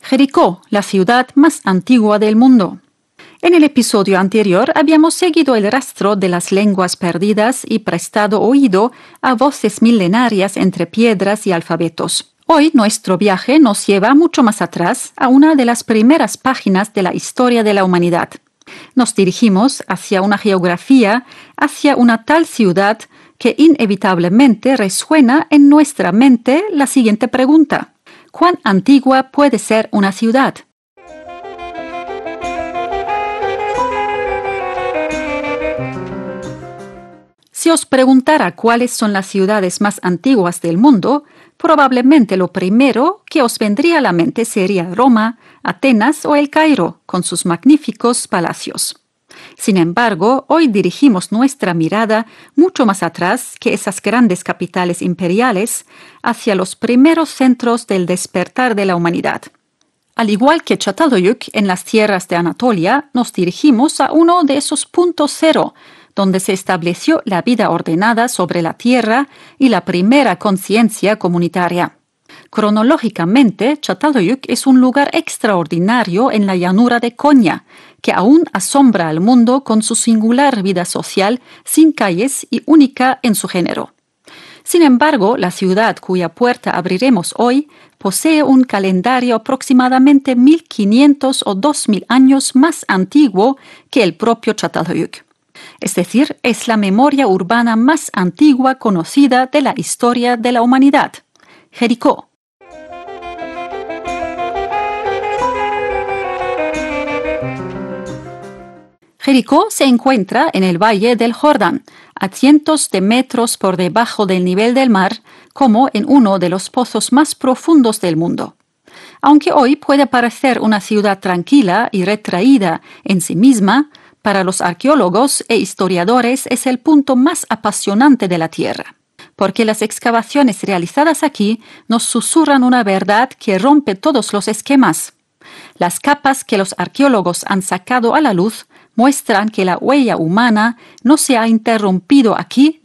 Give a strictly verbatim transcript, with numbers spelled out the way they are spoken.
Jericó, la ciudad más antigua del mundo. En el episodio anterior habíamos seguido el rastro de las lenguas perdidas y prestado oído a voces milenarias entre piedras y alfabetos. Hoy nuestro viaje nos lleva mucho más atrás, a una de las primeras páginas de la historia de la humanidad. Nos dirigimos hacia una geografía, hacia una tal ciudad que inevitablemente resuena en nuestra mente la siguiente pregunta: ¿cuán antigua puede ser una ciudad? Si os preguntara cuáles son las ciudades más antiguas del mundo, probablemente lo primero que os vendría a la mente sería Roma, Atenas o El Cairo, con sus magníficos palacios. Sin embargo, hoy dirigimos nuestra mirada mucho más atrás que esas grandes capitales imperiales, hacia los primeros centros del despertar de la humanidad. Al igual que Çatalhöyük en las tierras de Anatolia, nos dirigimos a uno de esos puntos cero, donde se estableció la vida ordenada sobre la tierra y la primera conciencia comunitaria. Cronológicamente, Çatalhöyük es un lugar extraordinario en la llanura de Konya, que aún asombra al mundo con su singular vida social, sin calles y única en su género. Sin embargo, la ciudad cuya puerta abriremos hoy posee un calendario aproximadamente mil quinientos o dos mil años más antiguo que el propio Çatalhöyük. Es decir, es la memoria urbana más antigua conocida de la historia de la humanidad. Jericó. Jericó se encuentra en el valle del Jordán, a cientos de metros por debajo del nivel del mar, como en uno de los pozos más profundos del mundo. Aunque hoy puede parecer una ciudad tranquila y retraída en sí misma, para los arqueólogos e historiadores es el punto más apasionante de la Tierra, porque las excavaciones realizadas aquí nos susurran una verdad que rompe todos los esquemas. Las capas que los arqueólogos han sacado a la luz muestran que la huella humana no se ha interrumpido aquí